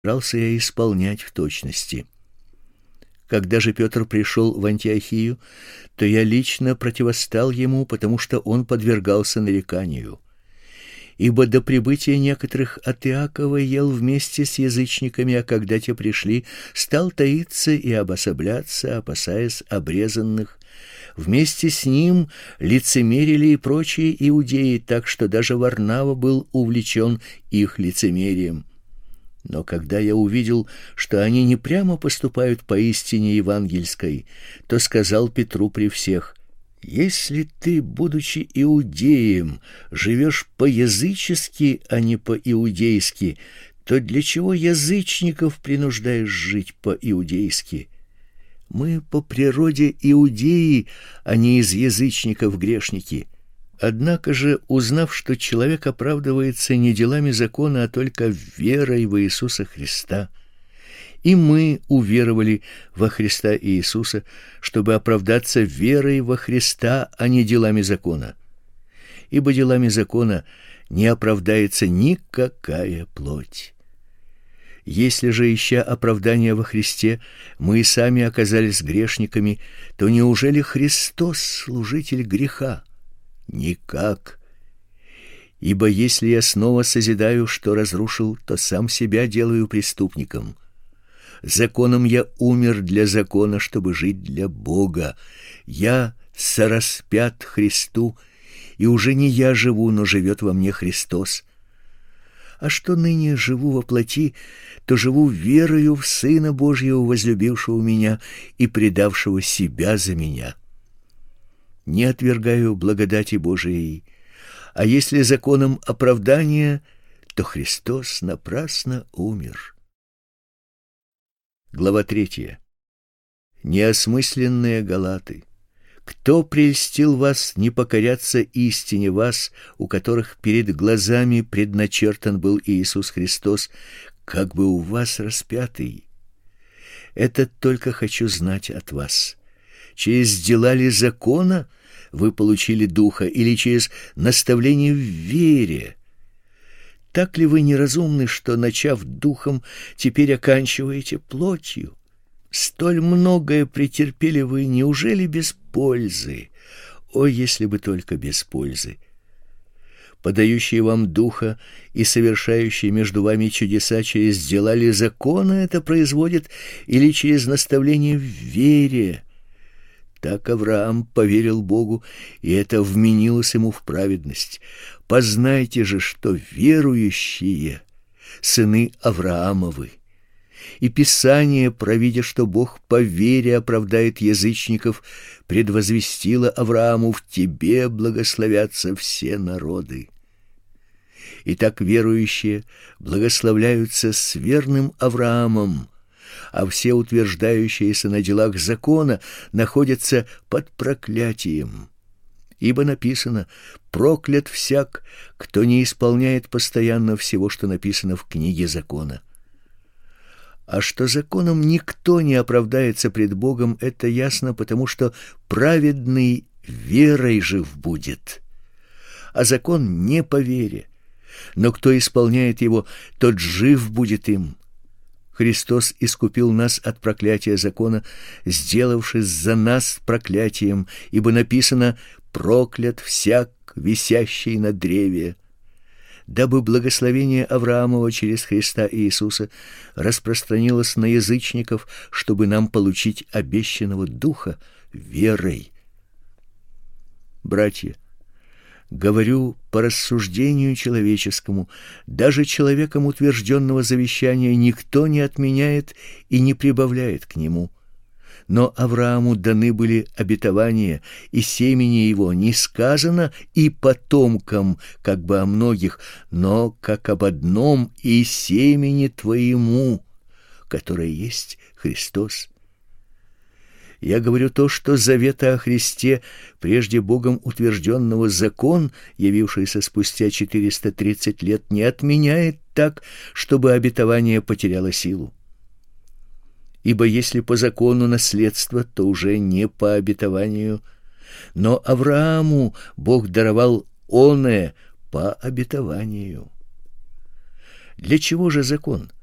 старался я исполнять в точности. Когда же Петр пришел в Антиохию, то я лично противостал ему, потому что он подвергался нареканию. Ибо до прибытия некоторых от Иакова ел вместе с язычниками, а когда те пришли, стал таиться и обособляться, опасаясь обрезанных. Вместе с ним лицемерили и прочие иудеи, так что даже Варнава был увлечен их лицемерием. Но когда я увидел, что они не прямо поступают по истине евангельской, то сказал Петру при всех: «Если ты, будучи иудеем, живешь по-язычески, а не по-иудейски, то для чего язычников принуждаешь жить по-иудейски? Мы по природе иудеи, а не из язычников грешники». Однако же, узнав, что человек оправдывается не делами закона, а только верой в Иисуса Христа, и мы уверовали во Христа Иисуса, чтобы оправдаться верой во Христа, а не делами закона. Ибо делами закона не оправдается никакая плоть. Если же, ища оправдания во Христе, мы и сами оказались грешниками, то неужели Христос служитель греха? Никак. Ибо если я снова созидаю, что разрушил, то сам себя делаю преступником. Законом я умер для закона, чтобы жить для Бога. Я сораспят Христу, и уже не я живу, но живет во мне Христос. А что ныне живу во плоти, то живу верою в Сына Божьего, возлюбившего меня и предавшего себя за меня. Не отвергаю благодати Божией, а если законом оправдания, то Христос напрасно умер. Глава 3. Неосмысленные галаты! Кто прельстил вас не покоряться истине, вас, у которых перед глазами предначертан был Иисус Христос, как бы у вас распятый? Это только хочу знать от вас. Через дела ли закона вы получили духа, или через наставление в вере? Так ли вы неразумны, что, начав духом, теперь оканчиваете плотью? Столь многое претерпели вы, неужели без пользы? О, если бы только без пользы! Подающие вам духа и совершающие между вами чудеса через дела ли закона это производит, или через наставление в вере? Так Авраам поверил Богу, и это вменилось ему в праведность. Познайте же, что верующие сыны Авраамовы. И Писание, провидя, что Бог по вере оправдает язычников, предвозвестило Аврааму: в тебе благословятся все народы. Итак, верующие благословляются с верным Авраамом, а все утверждающиеся на делах закона находятся под проклятием. Ибо написано: проклят всяк, кто не исполняет постоянно всего, что написано в книге закона. А что законом никто не оправдается пред Богом, это ясно, потому что праведный верой жив будет. А закон не по вере, но кто исполняет его, тот жив будет им. Христос искупил нас от проклятия закона, сделавшись за нас проклятием, ибо написано: проклят всяк, висящий на древе, дабы благословение Авраамова через Христа Иисуса распространилось на язычников, чтобы нам получить обещанного духа верой. Братья, говорю по рассуждению человеческому, даже человеком утвержденного завещания никто не отменяет и не прибавляет к нему. Но Аврааму даны были обетования, и семени его не сказано и потомкам, как бы о многих, но как об одном: и семени твоему, которое есть Христос. Я говорю то, что завета о Христе, прежде Богом утвержденного закон, явившийся спустя 430 лет, не отменяет так, чтобы обетование потеряло силу. Ибо если по закону наследство, то уже не по обетованию, но Аврааму Бог даровал оное по обетованию. Для чего же закон?